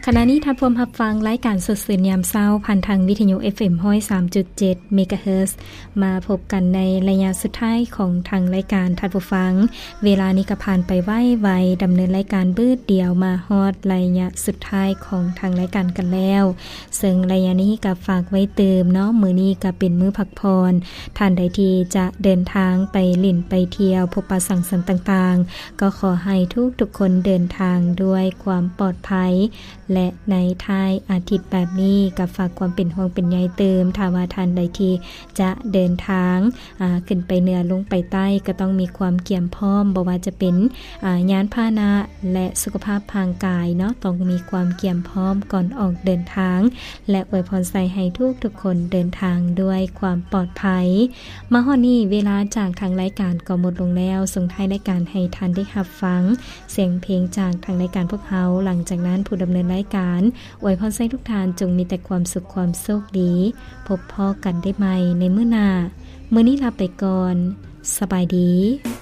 ขณะนี้ท่านผู้รับฟังรายการสดสื่อยามเช้าผ่านทางวิทยุ FM 103.7 เมกะเฮิรตซ์มาพบกันในระยะสุดท้ายของทางรายการท่านผู้ฟังเวลานี้ก็ผ่านไปไวๆดำเนินรายการบืดเดียวมาฮอดระยะสุดท้ายของทางรายการกันแล้วซึ่งระยะนี้ก็ฝากไว้เติมเนาะมื้อนี้ก็เป็นมื้อพักผ่อนท่านใดที่จะเดินทางไปลิ่นไปเที่ยวพบปะสังสรรค์ต่างๆก็ขอให้ทุกคนเดินทางด้วยความปลอดภัยและในท้ายอาทิตย์แบบนี้ก็ฝากความเป็นห่วงเป็นใยเติมถ้าว่าท่านใดที่จะเดินทางขึ้นไปเหนือลงไปใต้ก็ต้องมีความเกี่ยมพร้อมบ่ว่าจะเป็นยานพาหนะและสุขภาพทางกายเนาะต้องมีความเกี่ยมพร้อมก่อนออกเดินทางและอวยพรใส่ให้ทุกคนเดินทางด้วยความปลอดภัยมาฮอดนี้เวลาจากทางรายการก็หมดลงแล้วส่งท้ายรายการให้ท่านได้รับฟังเสียงเพลงจากทางรายการพวกเราหลังจากนั้นผู้ดำเนินรายการอวยพรใส่ทุกท่านจงมีแต่ความสุขความโชคดีพบพอกันได้ใหม่ในมื้อหน้ามื้อนี้ลาไปก่อนสบายดี